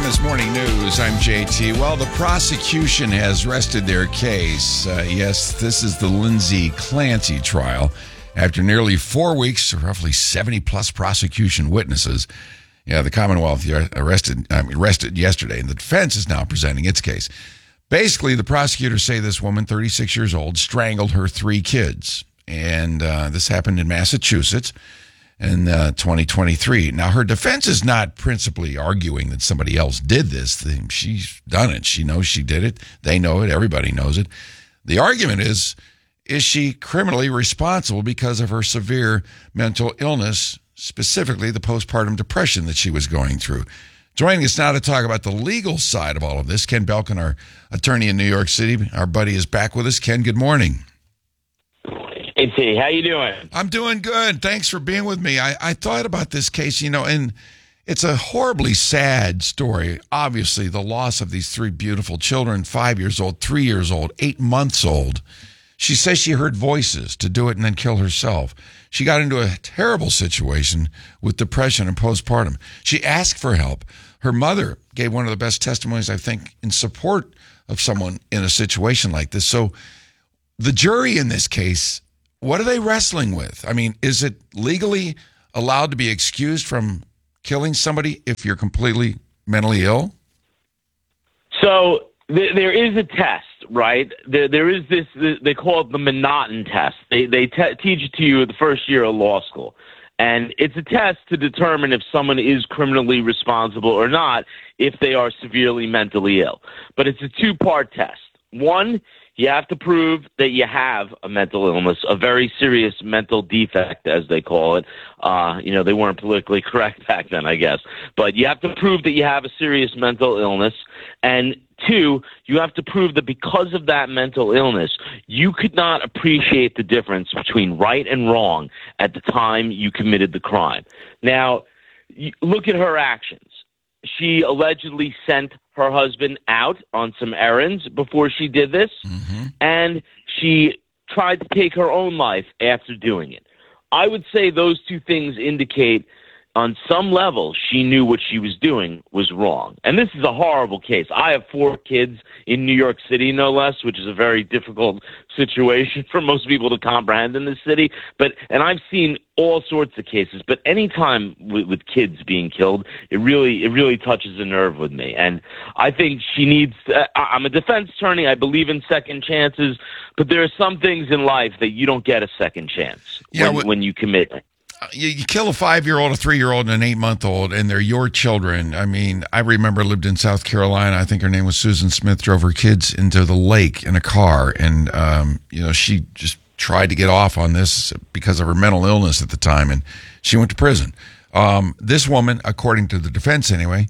CMS Morning News. I'm JT. Well, the prosecution has rested their case. Yes, this is the Lindsay Clancy trial. After nearly 4 weeks, roughly 70-plus prosecution witnesses, the Commonwealth arrested yesterday, and the defense is now presenting its case. Basically, the prosecutors say this woman, 36 years old, strangled her 3 kids, and this happened in Massachusetts in 2023. Now, her defense is not principally arguing that somebody else did this. She's done it. She knows she did it. They know it. Everybody knows it. The argument is she criminally responsible because of her severe mental illness, specifically the postpartum depression that she was going through? Joining us now to talk about the legal side of all of this, Ken Belkin, our attorney in New York City. Our buddy is back with us. Ken, good morning. Hey, T, how you doing? I'm doing good. Thanks for being with me. I thought about this case, and it's a horribly sad story. Obviously, the loss of these 3 beautiful children, 5 years old, 3 years old, 8 months old. She says she heard voices to do it and then kill herself. She got into a terrible situation with depression and postpartum. She asked for help. Her mother gave one of the best testimonies, I think, in support of someone in a situation like this. So the jury in this case, what are they wrestling with? I mean, is it legally allowed to be excused from killing somebody if you're completely mentally ill? So there is a test, right? There is this, they call it the Monotone test. They teach it to you the first year of law school. And it's a test to determine if someone is criminally responsible or not if they are severely mentally ill. But it's a 2-part test. One, you have to prove that you have a mental illness, a very serious mental defect, as they call it. They weren't politically correct back then, I guess. But you have to prove that you have a serious mental illness. And 2, you have to prove that because of that mental illness, you could not appreciate the difference between right and wrong at the time you committed the crime. Now, look at her actions. She allegedly sent her husband out on some errands before she did this, and she tried to take her own life after doing it. I would say those 2 things indicate on some level she knew what she was doing was wrong. And this is a horrible case. I have 4 kids in New York City, no less, which is a very difficult situation for most people to comprehend in this city. And I've seen all sorts of cases, but any time with kids being killed, it really touches a nerve with me. And I think she needs, I'm a defense attorney, I believe in second chances, but there are some things in life that you don't get a second chance when you commit. You kill a 5-year-old, a 3-year-old, and an 8-month-old, and they're your children. I mean, I remember I lived in South Carolina. I think her name was Susan Smith, drove her kids into the lake in a car. And, she just tried to get off on this because of her mental illness at the time, and she went to prison. This woman, according to the defense anyway,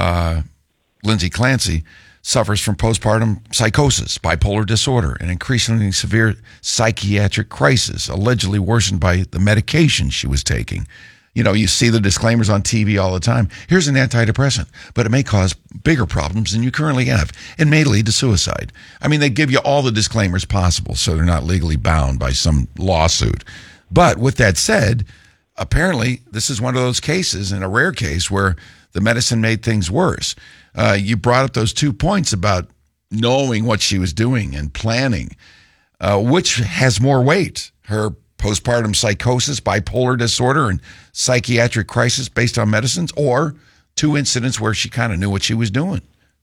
Lindsay Clancy, suffers from postpartum psychosis, bipolar disorder, an increasingly severe psychiatric crisis, allegedly worsened by the medication she was taking. You see the disclaimers on TV all the time. Here's an antidepressant, but it may cause bigger problems than you currently have and may lead to suicide. I mean, they give you all the disclaimers possible so they're not legally bound by some lawsuit. But with that said, apparently this is one of those cases, and a rare case, where the medicine made things worse. You brought up those 2 points about knowing what she was doing and planning. Which has more weight? Her postpartum psychosis, bipolar disorder, and psychiatric crisis based on medicines, or 2 incidents where she kind of knew what she was doing?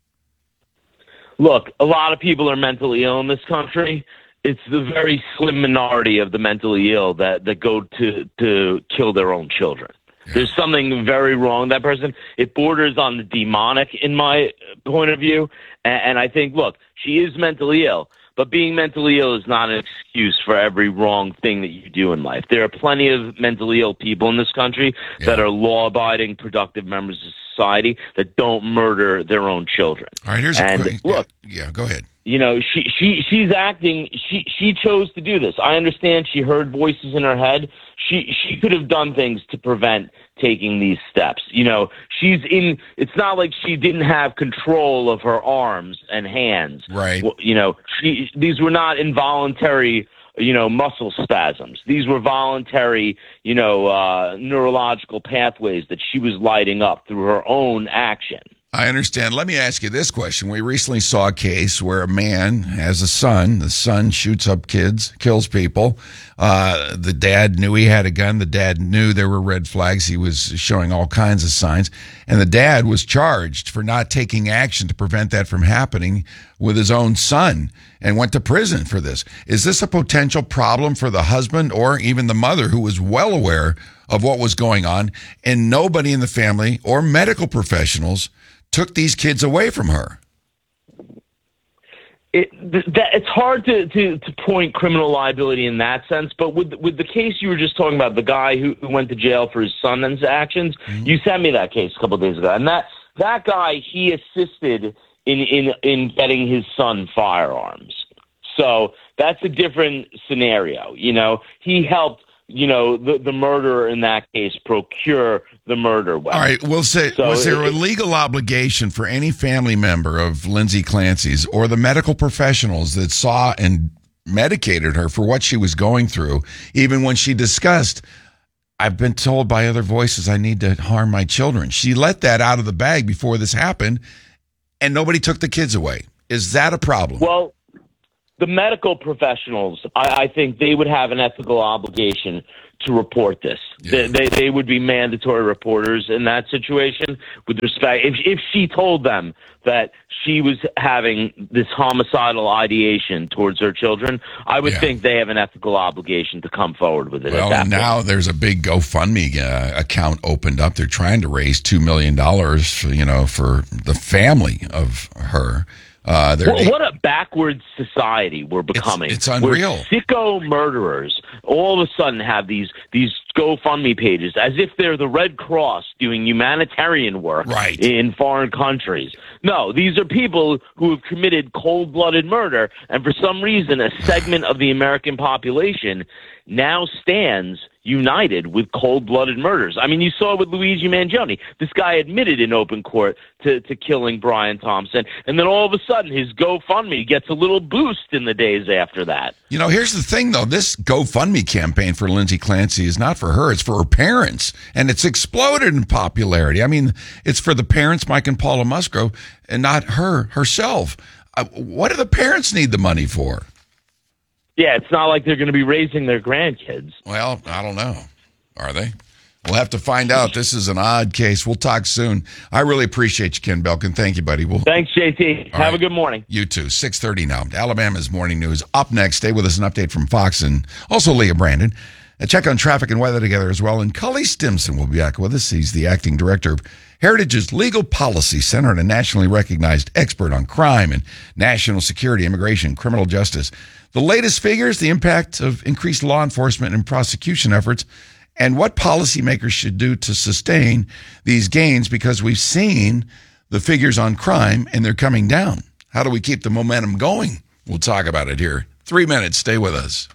Look, a lot of people are mentally ill in this country. It's the very slim minority of the mentally ill that go to kill their own children. Yeah. There's something very wrong with that person. It borders on the demonic in my point of view. And I think, look, she is mentally ill, but being mentally ill is not an excuse for every wrong thing that you do in life. There are plenty of mentally ill people in this country that are law-abiding, productive members of society that don't murder their own children. All right, here's a quick... Look, go ahead. She's acting. She chose to do this. I understand she heard voices in her head. She could have done things to prevent taking these steps. It's not like she didn't have control of her arms and hands. Right. These were not involuntary, muscle spasms. These were voluntary, neurological pathways that she was lighting up through her own action. I understand. Let me ask you this question. We recently saw a case where a man has a son. The son shoots up kids, kills people. The dad knew he had a gun. The dad knew there were red flags. He was showing all kinds of signs. And the dad was charged for not taking action to prevent that from happening with his own son and went to prison for this. Is this a potential problem for the husband or even the mother who was well aware of what was going on and nobody in the family or medical professionals took these kids away from her? It's hard to point criminal liability in that sense, but with the case you were just talking about, the guy who went to jail for his son's actions, you sent me that case a couple of days ago, and that guy, he assisted in getting his son firearms. So that's a different scenario. He helped, the murderer in that case procure the murder weapon. All right, we'll say, So was there a legal obligation for any family member of Lindsay Clancy's or the medical professionals that saw and medicated her for what she was going through, even when she discussed, I've been told by other voices I need to harm my children? She let that out of the bag before this happened, and nobody took the kids away. Is that a problem? Well, the medical professionals, I think they would have an ethical obligation to report this. Yeah. They would be mandatory reporters in that situation with respect. If she told them that she was having this homicidal ideation towards her children, I would think they have an ethical obligation to come forward with it. Well, and now there's a big GoFundMe account opened up. They're trying to raise $2 million, for the family of her. What a backwards society we're becoming. It's unreal. Where sicko murderers all of a sudden have these GoFundMe pages as if they're the Red Cross doing humanitarian work in foreign countries. No, these are people who have committed cold-blooded murder, and for some reason a segment of the American population now stands united with cold-blooded murders. I mean, you saw it with Luigi Mangione. This guy admitted in open court to killing Brian Thompson, and then all of a sudden his GoFundMe gets a little boost in the days after that. Here's the thing, though. This GoFundMe campaign for Lindsay Clancy is not for her. It's for her parents, and it's exploded in popularity. I mean, it's for the parents, Mike and Paula Musgrove, and not herself. What do the parents need the money for? Yeah, it's not like they're going to be raising their grandkids. Well, I don't know. Are they? We'll have to find out. This is an odd case. We'll talk soon. I really appreciate you, Ken Belkin. Thank you, buddy. Thanks, JT. Have a good morning. You too. 6:30 now. Alabama's Morning News. Up next, stay with us, an update from Fox and also Leah Brandon. A check on traffic and weather together as well. And Cully Stimson will be back with us. He's the acting director of Heritage's Legal Policy Center and a nationally recognized expert on crime and national security, immigration, criminal justice. The latest figures, the impact of increased law enforcement and prosecution efforts, and what policymakers should do to sustain these gains, because we've seen the figures on crime and they're coming down. How do we keep the momentum going? We'll talk about it here. 3 minutes. Stay with us.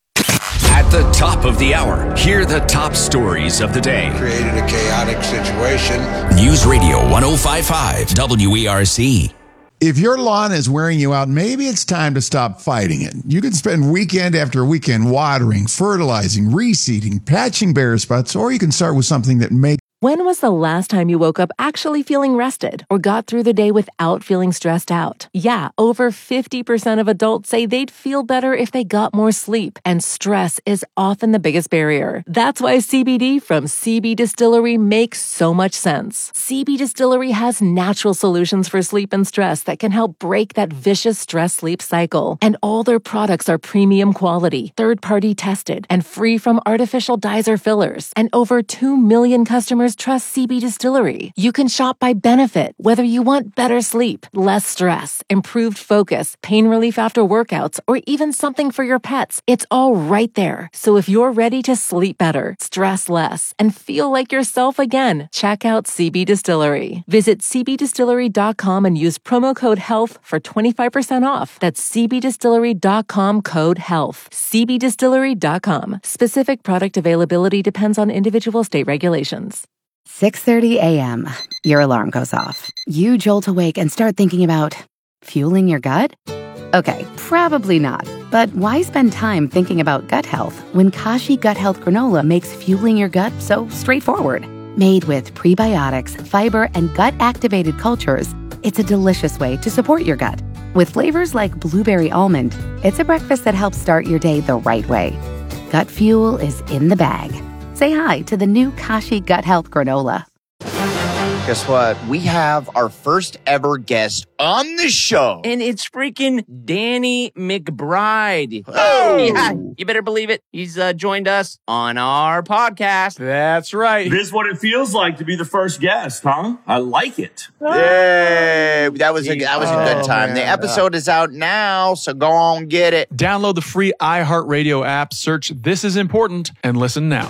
At the top of the hour, hear the top stories of the day. Created a chaotic situation. News Radio 105.5 WERC. If your lawn is wearing you out, maybe it's time to stop fighting it. You can spend weekend after weekend watering, fertilizing, reseeding, patching bare spots, or you can start with something that makes. When was the last time you woke up actually feeling rested or got through the day without feeling stressed out? Yeah, over 50% of adults say they'd feel better if they got more sleep, and stress is often the biggest barrier. That's why CBD from CB Distillery makes so much sense. CB Distillery has natural solutions for sleep and stress that can help break that vicious stress-sleep cycle. And all their products are premium quality, third-party tested, and free from artificial dyes or fillers. And over 2 million customers trust CB Distillery. You can shop by benefit, whether you want better sleep, less stress, improved focus, pain relief after workouts, or even something for your pets. It's all right there. So if you're ready to sleep better, stress less, and feel like yourself again, check out CB Distillery. Visit cbdistillery.com and use promo code HEALTH for 25% off. That's cbdistillery.com, code HEALTH. cbdistillery.com. Specific product availability depends on individual state regulations. 6:30 a.m. Your alarm goes off. You jolt awake and start thinking about fueling your gut? Okay, probably not. But why spend time thinking about gut health when Kashi Gut Health Granola makes fueling your gut so straightforward? Made with prebiotics, fiber, and gut-activated cultures, it's a delicious way to support your gut. With flavors like blueberry almond, it's a breakfast that helps start your day the right way. Gut Fuel is in the bag. Say hi to the new Kashi Gut Health Granola. Guess what? We have our first ever guest on the show. And it's freaking Danny McBride. Oh! Yeah, you better believe it. He's joined us on our podcast. That's right. This is what it feels like to be the first guest, huh? I like it. Yay! That was a good time. Man. The episode is out now, so go on get it. Download the free iHeartRadio app, search This Is Important, and listen now.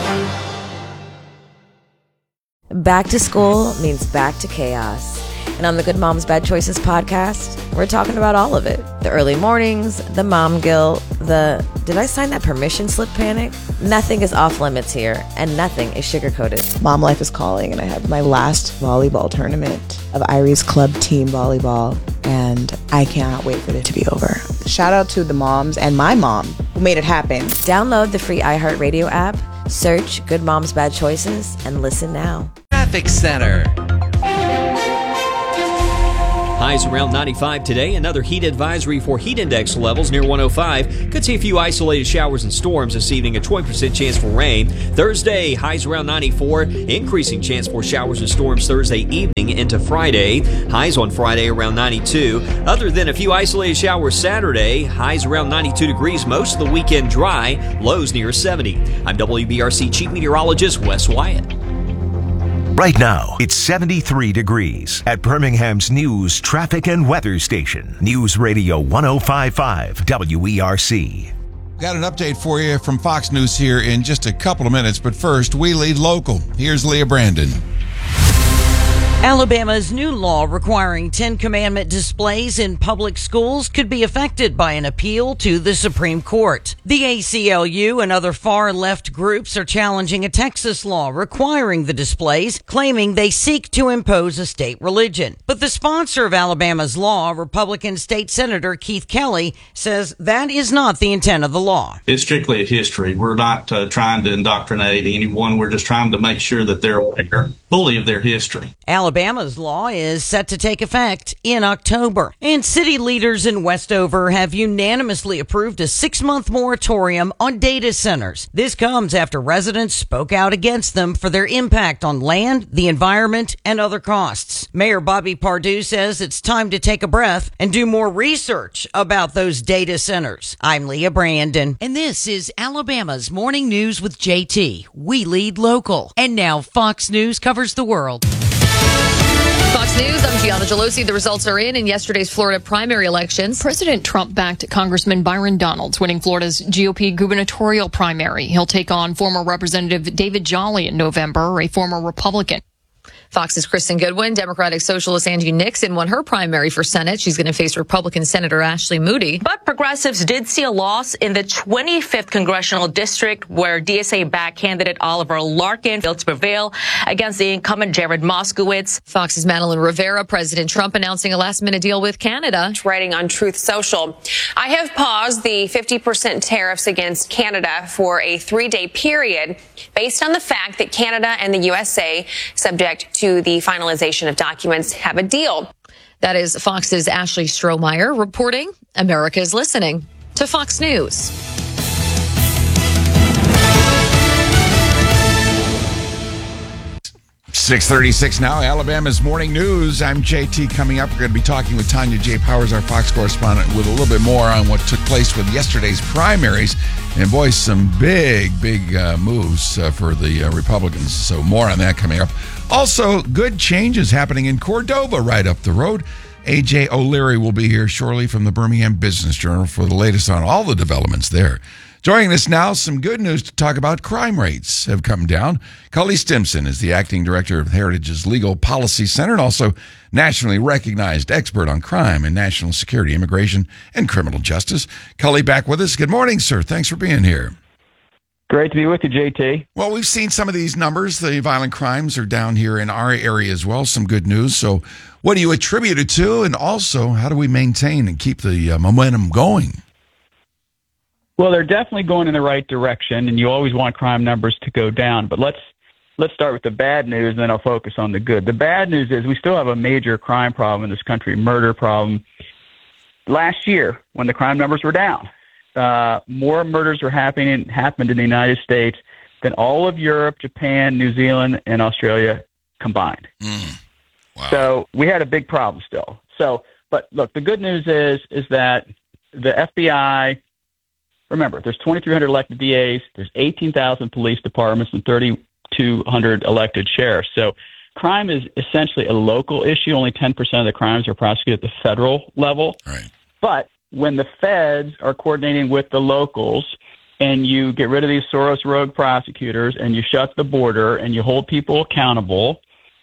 Back to school means back to chaos. And on the Good Moms Bad Choices podcast, we're talking about all of it. The early mornings, the mom guilt, the did I sign that permission slip panic? Nothing is off limits here, and nothing is sugar-coated. Mom life is calling, and I have my last volleyball tournament of Irie's club team volleyball, and I cannot wait for it to be over. Shout out to the moms and my mom who made it happen. Download the free iHeartRadio app, search Good Moms Bad Choices, and listen now. Traffic Center. Highs around 95 today. Another heat advisory for heat index levels near 105. Could see a few isolated showers and storms this evening. A 20% chance for rain. Thursday, highs around 94. Increasing chance for showers and storms Thursday evening into Friday. Highs on Friday around 92. Other than a few isolated showers Saturday, highs around 92 degrees. Most of the weekend dry. Lows near 70. I'm WBRC Chief Meteorologist Wes Wyatt. Right now, it's 73 degrees at Birmingham's news, traffic, and weather station. News Radio 105.5 WERC. Got an update for you from Fox News here in just a couple of minutes, but first, we lead local. Here's Leah Brandon. Alabama's new law requiring Ten Commandment displays in public schools could be affected by an appeal to the Supreme Court. The ACLU and other far-left groups are challenging a Texas law requiring the displays, claiming they seek to impose a state religion. But the sponsor of Alabama's law, Republican State Senator Keith Kelly, says that is not the intent of the law. It's strictly a history. We're not trying to indoctrinate anyone. We're just trying to make sure that they're aware fully of their history. Alabama's law is set to take effect in October, and city leaders in Westover have unanimously approved a 6-month moratorium on data centers. This comes after residents spoke out against them for their impact on land, the environment, and other costs. Mayor Bobby Pardue says it's time to take a breath and do more research about those data centers. I'm Leah Brandon, and this is Alabama's Morning News with JT. We lead local. And now Fox News covers the world. Fox News, I'm Gianna Gelosi. The results are in yesterday's Florida primary elections. President Trump-backed Congressman Byron Donalds winning Florida's GOP gubernatorial primary. He'll take on former Representative David Jolly in November, a former Republican. Fox's Kristen Goodwin, Democratic Socialist Angie Nixon won her primary for Senate. She's going to face Republican Senator Ashley Moody. But progressives did see a loss in the 25th Congressional District, where DSA-backed candidate Oliver Larkin failed to prevail against the incumbent Jared Moskowitz. Fox's Madeline Rivera, President Trump announcing a last-minute deal with Canada. Writing on Truth Social, I have paused the 50% tariffs against Canada for a 3-day period based on the fact that Canada and the USA, subject to the finalization of documents, have a deal. That is Fox's Ashley Strohmeyer reporting. America is listening to Fox News. .36 now, Alabama's Morning News. I'm JT. Coming up, we're going to be talking with Tanya J. Powers, our Fox correspondent, with a little bit more on what took place with yesterday's primaries. And boy, some big moves for the Republicans. So more on that coming up. Also, good changes happening in Cordova right up the road. A.J. O'Leary will be here shortly from the Birmingham Business Journal for the latest on all the developments there. Joining us now, some good news to talk about. Crime rates have come down. Cully Stimson is the acting director of Heritage's Legal Policy Center and also nationally recognized expert on crime and national security, immigration, and criminal justice. Cully, back with us. Good morning, sir. Thanks for being here. Great to be with you, JT. Well, we've seen some of these numbers. The violent crimes are down here in our area as well. Some good news. So what do you attribute it to? And also, how do we maintain and keep the momentum going? Well, they're definitely going in the right direction, and you always want crime numbers to go down. But let's let's start with the bad news, and then I'll focus on the good. The bad news is we still have a major crime problem in this country, murder problem. Last year, when the crime numbers were down, more murders happened in the United States than all of Europe, Japan, New Zealand, and Australia combined. Wow. So we had a big problem still. But look, the good news is that the FBI, remember, there's 2,300 elected DAs, there's 18,000 police departments, and 3,200 elected sheriffs. So crime is essentially a local issue. Only 10% of the crimes are prosecuted at the federal level. Right. But when the feds are coordinating with the locals and you get rid of these Soros rogue prosecutors and you shut the border and you hold people accountable,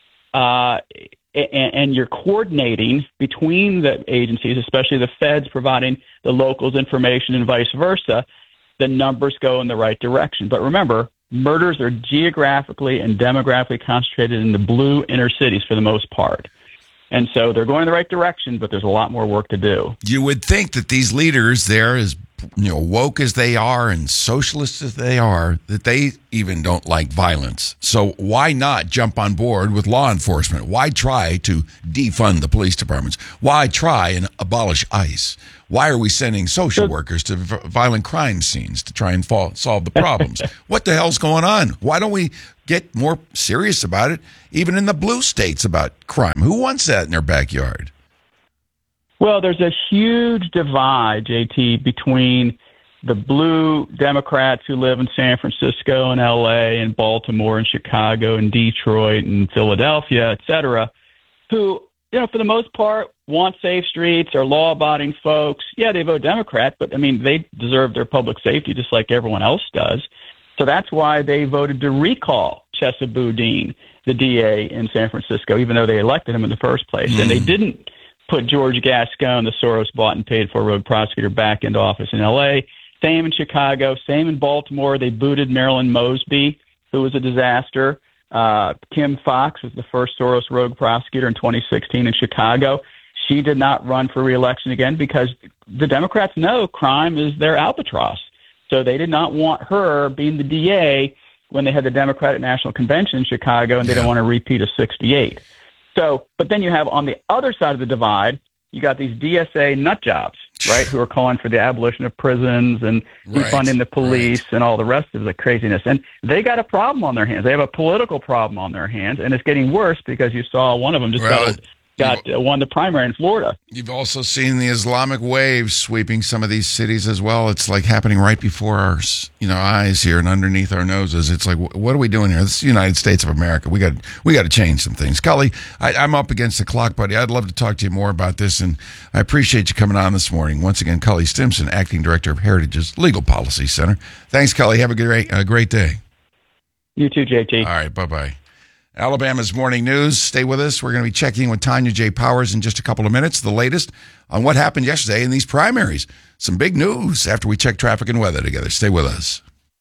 and you're coordinating between the agencies, especially the feds providing the locals information and vice versa, the numbers go in the right direction. But remember, murders are geographically and demographically concentrated in the blue inner cities for the most part. And so they're going in the right direction, but there's a lot more work to do. You would think that these leaders there, as woke as they are and socialist as they are, that they even don't like violence. So why not jump on board with law enforcement? Why try to defund the police departments? Why try and abolish ICE? Why are we sending social workers to violent crime scenes to try and solve the problems? What the hell's going on? Why don't we get more serious about it, even in the blue states, about crime? Who wants that in their backyard? Well, there's a huge divide, JT, between the blue Democrats who live in San Francisco and L.A. and Baltimore and Chicago and Detroit and Philadelphia, et cetera, who, for the most part, want safe streets, are law-abiding folks. Yeah, they vote Democrat, but, they deserve their public safety just like everyone else does. So that's why they voted to recall Chesa Boudin, the DA in San Francisco, even though they elected him in the first place. And they didn't put George Gascon, the Soros-bought and paid-for rogue prosecutor, back into office in L.A. Same in Chicago. Same in Baltimore. They booted Marilyn Mosby, who was a disaster. Kim Foxx was the first Soros rogue prosecutor in 2016 in Chicago. She did not run for re-election again because the Democrats know crime is their albatross. So they did not want her being the DA when they had the Democratic National Convention in Chicago, and they didn't want to repeat of 68. So, but then you have on the other side of the divide, you got these DSA nut jobs, right, who are calling for the abolition of prisons and defunding the police and all the rest of the craziness. And they got a problem on their hands. They have a political problem on their hands, and it's getting worse because you saw one of them just won the primary in Florida. You've also seen the Islamic wave sweeping some of these cities as well. It's like happening right before our eyes here and underneath our noses. It's like, what are we doing here? This is the United States of America. We got to change some things. Cully, I'm up against the clock, buddy. I'd love to talk to you more about this, and I appreciate you coming on this morning. Once again, Cully Stimson, Acting Director of Heritage's Legal Policy Center. Thanks, Cully. Have a great day. You too, JT. All right, bye-bye. Alabama's Morning News. Stay with us. We're going to be checking with Tanya J. Powers in just a couple of minutes, the latest on what happened yesterday in these primaries. Some big news after we check traffic and weather together. Stay with us.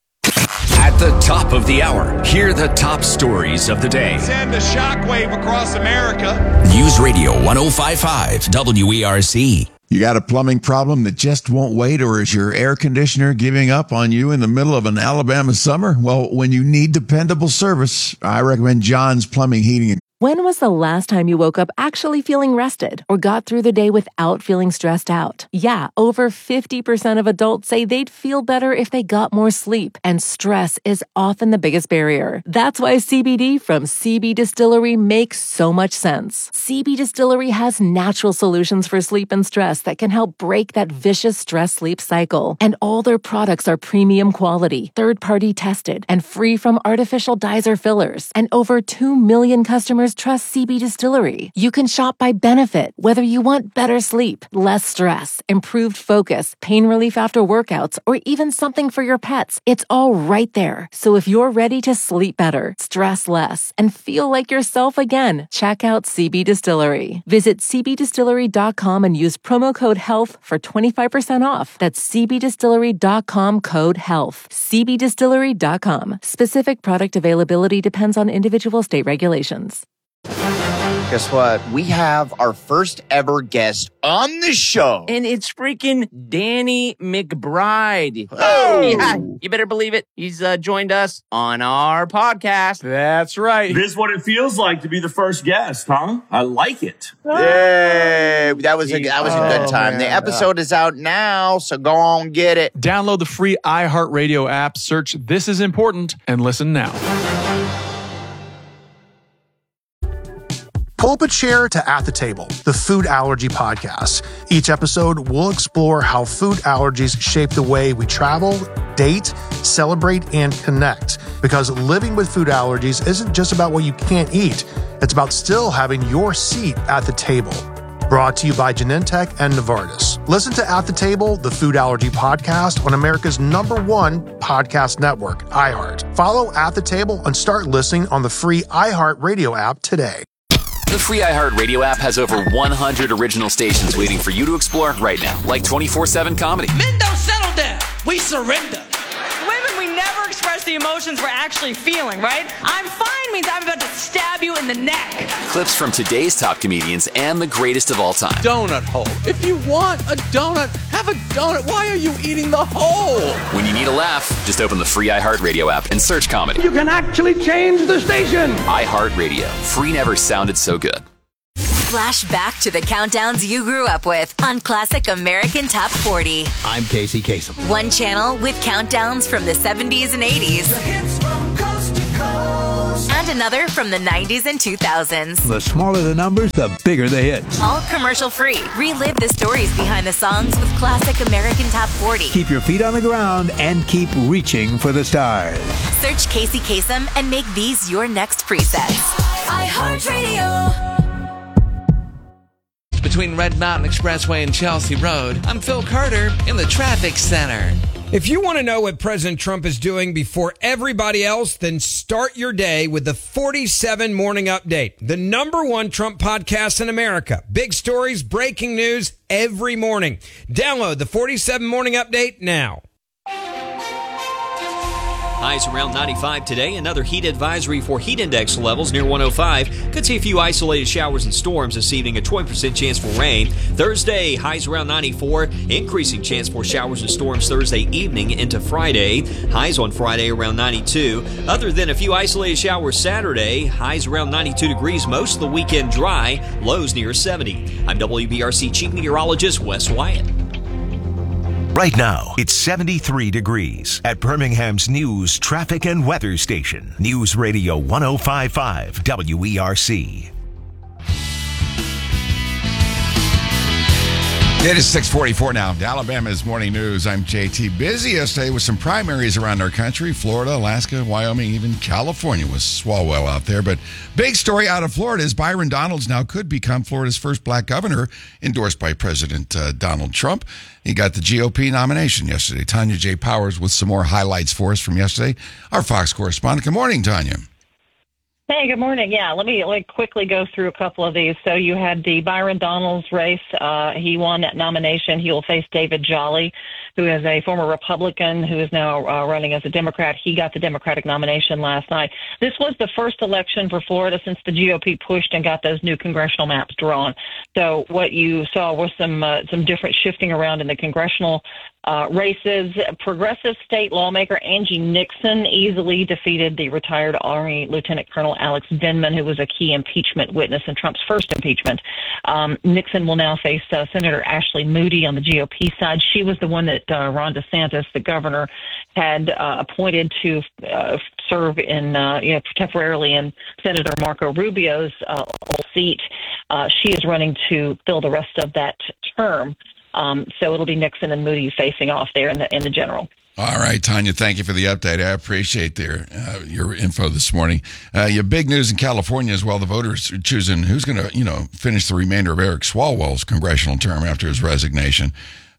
At the top of the hour, hear the top stories of the day. Send a shockwave across America. News Radio 105.5 WERC. You got a plumbing problem that just won't wait, or is your air conditioner giving up on you in the middle of an Alabama summer? Well, when you need dependable service, I recommend John's Plumbing, Heating, and When was the last time you woke up actually feeling rested or got through the day without feeling stressed out? Yeah, over 50% of adults say they'd feel better if they got more sleep, and stress is often the biggest barrier. That's why CBD from CB Distillery makes so much sense. CB Distillery has natural solutions for sleep and stress that can help break that vicious stress-sleep cycle. And all their products are premium quality, third-party tested, and free from artificial dyes or fillers. And over 2 million customers trust CB Distillery. You can shop by benefit, whether you want better sleep, less stress, improved focus, pain relief after workouts, or even something for your pets. It's all right there. So if you're ready to sleep better, stress less, and feel like yourself again, check out CB Distillery. Visit cbdistillery.com and use promo code HEALTH for 25% off. That's cbdistillery.com, code HEALTH. cbdistillery.com. Specific product availability depends on individual state regulations. Guess what? We have our first ever guest on the show. And it's freaking Danny McBride. Oh! Yeah, you better believe it. He's joined us on our podcast. That's right. This is what it feels like to be the first guest, huh? I like it. Yay! That was a good time. Man. The episode is out now, so go on get it. Download the free iHeartRadio app, search This Is Important, and listen now. Pull up a chair to At the Table, the food allergy podcast. Each episode, we'll explore how food allergies shape the way we travel, date, celebrate, and connect. Because living with food allergies isn't just about what you can't eat. It's about still having your seat at the table. Brought to you by Genentech and Novartis. Listen to At the Table, the food allergy podcast on America's #1 podcast network, iHeart. Follow At the Table and start listening on the free iHeartRadio app today. The free iHeartRadio app has over 100 original stations waiting for you to explore right now, like 24/7 comedy. Men don't settle down. We surrender. Women, we never express the emotions we're actually feeling, right? I'm fine means I'm about to stab you in the neck. Clips from today's top comedians and the greatest of all time. Donut hole. If you want a donut, have a donut. Why are you eating the hole? When you need a laugh, just open the free iHeartRadio app and search comedy. You can actually change the station. iHeartRadio. Free never sounded so good. Flash back to the countdowns you grew up with on Classic American Top 40. I'm Casey Kasem. One channel with countdowns from the 70s and 80s. The hits from coast to coast. And another from the 90s and 2000s. The smaller the numbers, the bigger the hits. All commercial free. Relive the stories behind the songs with Classic American Top 40. Keep your feet on the ground and keep reaching for the stars. Search Casey Kasem and make these your next presets. iHeartRadio. Between Red Mountain Expressway and Chelsea Road, I'm Phil Carter in the traffic center. If you want to know what President Trump is doing before everybody else, then start your day with the 47 Morning Update, the #1 Trump podcast in America. Big stories, breaking news every morning. Download the 47 Morning Update now. Highs around 95 today. Another heat advisory for heat index levels near 105. Could see a few isolated showers and storms this evening. A 20% chance for rain. Thursday, highs around 94. Increasing chance for showers and storms Thursday evening into Friday. Highs on Friday around 92. Other than a few isolated showers Saturday, highs around 92 degrees. Most of the weekend dry. Lows near 70. I'm WBRC Chief Meteorologist Wes Wyatt. Right now, it's 73 degrees at Birmingham's news, traffic, and weather station. News Radio 105.5 WERC. It is 6:44 now. Alabama's Morning News. I'm JT. Busy yesterday with some primaries around our country. Florida, Alaska, Wyoming, even California was swalwell out there. But big story out of Florida is Byron Donalds now could become Florida's first black governor, endorsed by President Donald Trump. He got the GOP nomination yesterday. Tanya J. Powers with some more highlights for us from yesterday. Our Fox correspondent. Good morning, Tanya. Hey, good morning. Yeah, let me quickly go through a couple of these. So you had the Byron Donalds race. He won that nomination. He will face David Jolly, who is a former Republican who is now running as a Democrat. He got the Democratic nomination last night. This was the first election for Florida since the GOP pushed and got those new congressional maps drawn. So what you saw was some different shifting around in the congressional races. Progressive state lawmaker Angie Nixon easily defeated the retired Army Lieutenant Colonel Alex Vindman, who was a key impeachment witness in Trump's first impeachment. Nixon will now face Senator Ashley Moody on the GOP side. She was the one that Ron DeSantis, the governor, had appointed to serve in temporarily in Senator Marco Rubio's old seat. She is running to fill the rest of that term. So it'll be Nixon and Moody facing off there in the general. All right, Tanya, thank you for the update. I appreciate your info this morning. Your big news in California as well. The voters are choosing who's going to, finish the remainder of Eric Swalwell's congressional term after his resignation.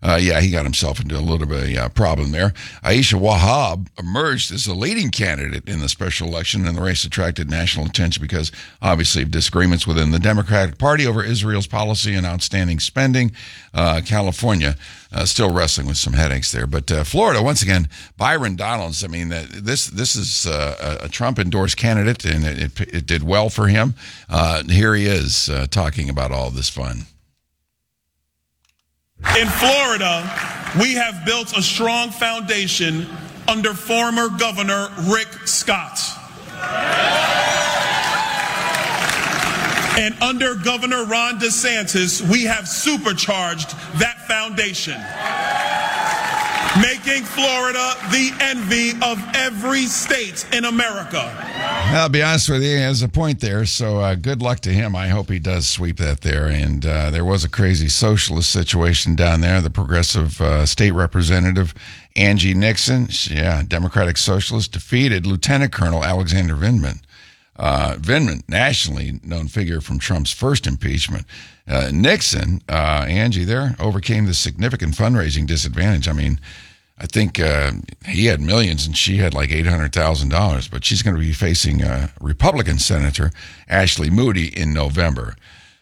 He got himself into a little bit of a problem there. Aisha Wahab emerged as the leading candidate in the special election, and the race attracted national attention because, obviously, of disagreements within the Democratic Party over Israel's policy and outstanding spending. California still wrestling with some headaches there. But Florida, once again, Byron Donalds, I mean, this is a Trump-endorsed candidate, and it did well for him. Here he is talking about all this fun. In Florida, we have built a strong foundation under former Governor Rick Scott. And under Governor Ron DeSantis, we have supercharged that foundation, making Florida the envy of every state in America. I'll be honest with you, he has a point there, so good luck to him. I hope he does sweep that there. And there was a crazy socialist situation down there. The progressive state representative, Angie Nixon, Democratic Socialist, defeated Lieutenant Colonel Alexander Vindman. Vindman, nationally known figure from Trump's first impeachment. Nixon, Angie there, overcame the significant fundraising disadvantage. I mean, I think he had millions and she had like $800,000, but she's going to be facing Republican Senator Ashley Moody in November.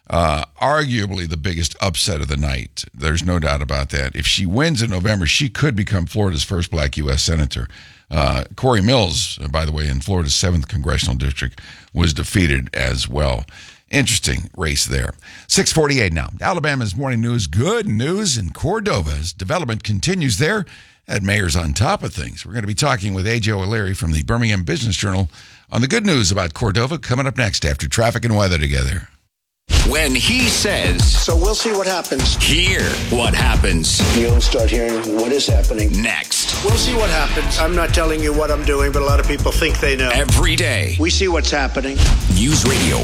Arguably the biggest upset of the night. There's no doubt about that. If she wins in November, she could become Florida's first black U.S. Senator. Corey Mills, by the way, in Florida's 7th Congressional District, was defeated as well. Interesting race there. 6:48 now. Alabama's morning news. Good news in Cordova as development continues there. That mayor's on top of things. We're going to be talking with A.J. O'Leary from the Birmingham Business Journal on the good news about Cordova coming up next after traffic and weather together. When he says... So we'll see what happens. Hear what happens. You'll start hearing what is happening. Next. We'll see what happens. I'm not telling you what I'm doing, but a lot of people think they know. Every day. We see what's happening. News Radio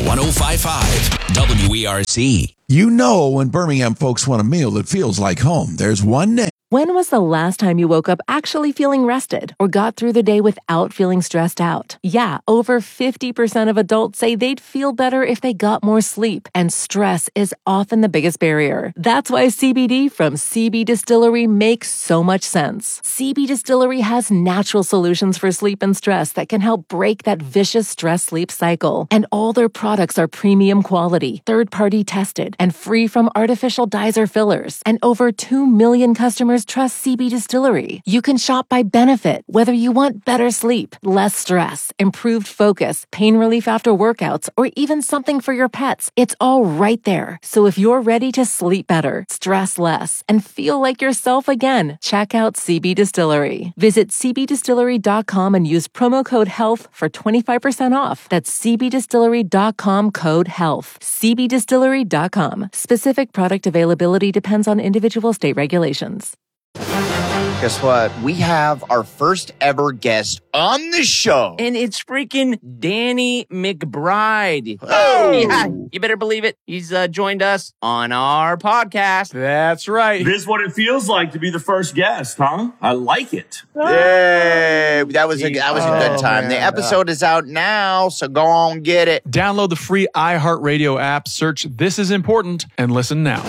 105.5 WERC. You know when Birmingham folks want a meal that feels like home, there's one name. When was the last time you woke up actually feeling rested or got through the day without feeling stressed out? Yeah, over 50% of adults say they'd feel better if they got more sleep, and stress is often the biggest barrier. That's why CBD from CB Distillery makes so much sense. CB Distillery has natural solutions for sleep and stress that can help break that vicious stress-sleep cycle. And all their products are premium quality, third-party tested, and free from artificial dyes or fillers. And over 2 million customers trust CB Distillery. You can shop by benefit, whether you want better sleep, less stress, improved focus, pain relief after workouts, or even something for your pets. It's all right there. So if you're ready to sleep better, stress less, and feel like yourself again, check out CB Distillery. Visit cbdistillery.com and use promo code HEALTH for 25% off. That's cbdistillery.com code HEALTH. cbdistillery.com. Specific product availability depends on individual state regulations. Guess what? We have our first ever guest on the show. And it's freaking Danny McBride. Oh! Yeah, you better believe it. He's joined us on our podcast. That's right. This is what it feels like to be the first guest, huh? I like it. Yay! That was a good time. man. The episode is out now, so go on get it. Download the free iHeartRadio app, search This Is Important, and listen now.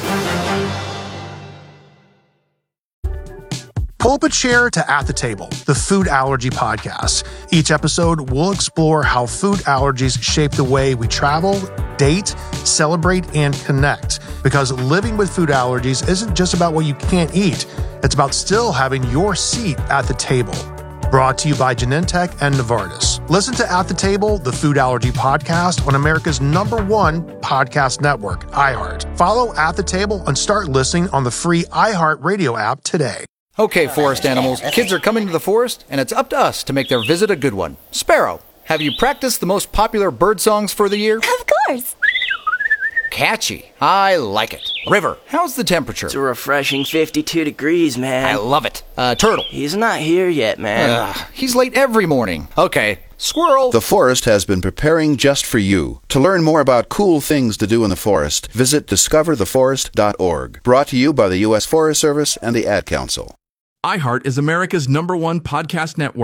Pull up a chair to At the Table, the food allergy podcast. Each episode, we'll explore how food allergies shape the way we travel, date, celebrate, and connect. Because living with food allergies isn't just about what you can't eat. It's about still having your seat at the table. Brought to you by Genentech and Novartis. Listen to At the Table, the food allergy podcast on America's #1 podcast network, iHeart. Follow At the Table and start listening on the free iHeart Radio app today. Okay, forest animals, kids are coming to the forest, and it's up to us to make their visit a good one. Sparrow, have you practiced the most popular bird songs for the year? Of course. Catchy. I like it. River, how's the temperature? It's a refreshing 52 degrees, man. I love it. Turtle. He's not here yet, man. He's late every morning. Okay. Squirrel. The forest has been preparing just for you. To learn more about cool things to do in the forest, visit discovertheforest.org. Brought to you by the U.S. Forest Service and the Ad Council. iHeart is America's #1 podcast network.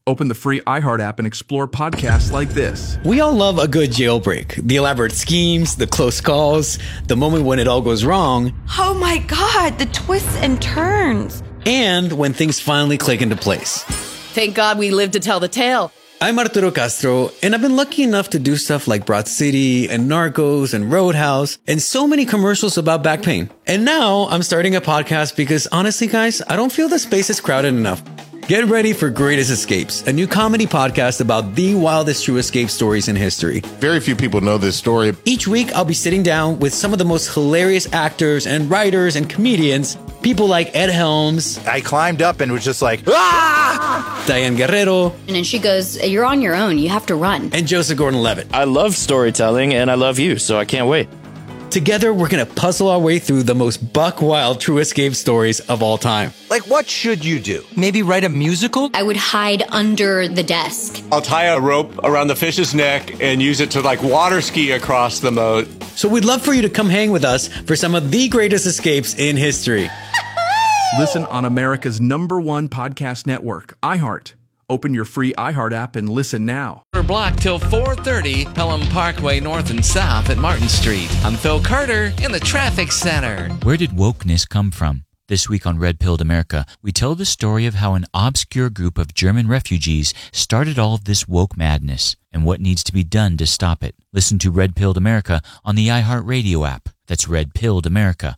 Open the free iHeart app and explore podcasts like this. We all love a good jailbreak. The elaborate schemes, the close calls, the moment when it all goes wrong. Oh my God, the twists and turns. And when things finally click into place. Thank God we lived to tell the tale. I'm Arturo Castro, and I've been lucky enough to do stuff like Broad City and Narcos and Roadhouse and so many commercials about back pain. And now I'm starting a podcast because honestly, guys, I don't feel the space is crowded enough. Get ready for Greatest Escapes, a new comedy podcast about the wildest true escape stories in history. Very few people know this story. Each week, I'll be sitting down with some of the most hilarious actors and writers and comedians, people like Ed Helms. I climbed up and was just like, ah! Diane Guerrero. And then she goes, you're on your own. You have to run. And Joseph Gordon-Levitt. I love storytelling, and I love you, so I can't wait. Together, we're going to puzzle our way through the most buck-wild true escape stories of all time. Like, what should you do? Maybe write a musical? I would hide under the desk. I'll tie a rope around the fish's neck and use it to, water ski across the moat. So we'd love for you to come hang with us for some of the greatest escapes in history. Listen on America's #1 podcast network, iHeart. Open your free iHeart app and listen now. Block till 4:30, Pelham Parkway North and South at Martin Street. I'm Phil Carter in the Traffic Center. Where did wokeness come from? This week on Red Pilled America, we tell the story of how an obscure group of German refugees started all of this woke madness and what needs to be done to stop it. Listen to Red Pilled America on the iHeartRadio app. That's Red Pilled America.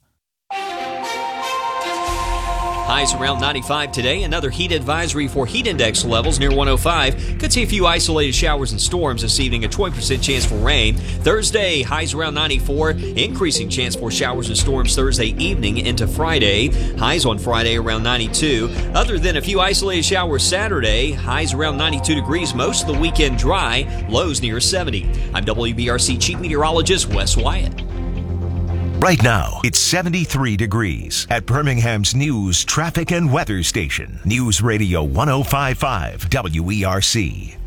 Highs around 95 today. Another heat advisory for heat index levels near 105. Could see a few isolated showers and storms this evening. A 20% chance for rain. Thursday, highs around 94. Increasing chance for showers and storms Thursday evening into Friday. Highs on Friday around 92. Other than a few isolated showers Saturday, highs around 92 degrees. Most of the weekend dry. Lows near 70. I'm WBRC Chief Meteorologist Wes Wyatt. Right now, it's 73 degrees at Birmingham's news, traffic, and weather station. News Radio 105.5 WERC.